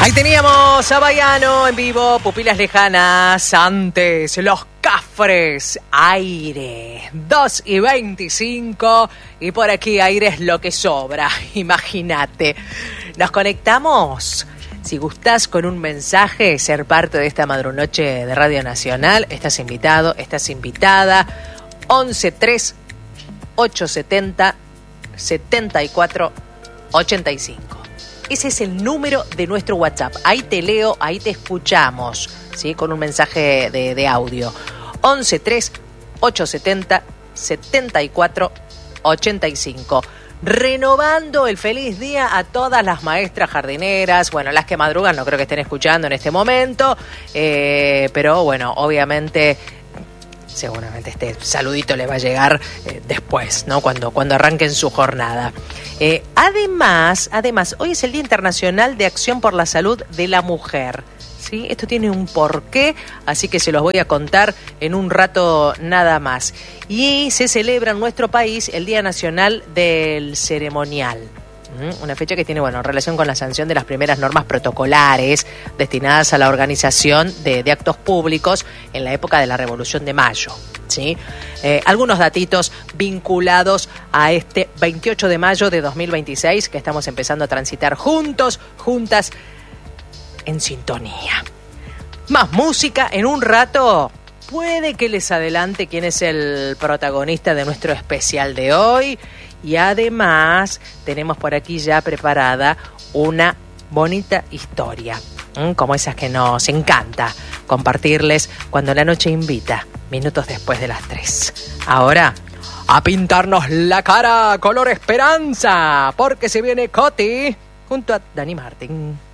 Ahí teníamos a Baiano en vivo, Pupilas Lejanas, antes Los Cafres, Aire, 2:25, y por aquí Aire es lo que sobra, imagínate. Nos conectamos, si gustás con un mensaje, ser parte de esta madrunoche de Radio Nacional, estás invitado, estás invitada, 11-3 870 74 85. Ese es el número de nuestro WhatsApp. Ahí te leo, ahí te escuchamos, ¿sí? Con un mensaje de audio. 11-3 870 74 85. Renovando el feliz día a todas las maestras jardineras. Bueno, las que madrugan no creo que estén escuchando en este momento. Pero bueno, obviamente, seguramente este saludito le va a llegar después, ¿no? Cuando arranquen su jornada. Además, hoy es el Día Internacional de Acción por la Salud de la Mujer, ¿sí? Esto tiene un porqué, así que se los voy a contar en un rato nada más. Y se celebra en nuestro país el Día Nacional del Ceremonial. Una fecha que tiene, relación con la sanción de las primeras normas protocolares destinadas a la organización de actos públicos en la época de la Revolución de Mayo, ¿sí? Algunos datitos vinculados a este 28 de mayo de 2026 que estamos empezando a transitar juntos, juntas, en sintonía. Más música en un rato. Puede que les adelante quién es el protagonista de nuestro especial de hoy. Y además tenemos por aquí ya preparada una bonita historia, como esas que nos encanta compartirles cuando la noche invita, minutos después de las 3. Ahora, a pintarnos la cara color esperanza, porque se viene Coti junto a Dani Martín.